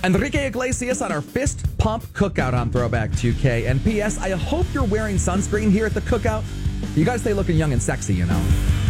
Enrique Iglesias on our fist pump cookout on Throwback 2K. And P.S. I hope you're wearing sunscreen here at the cookout. You gotta stay looking young and sexy, you know.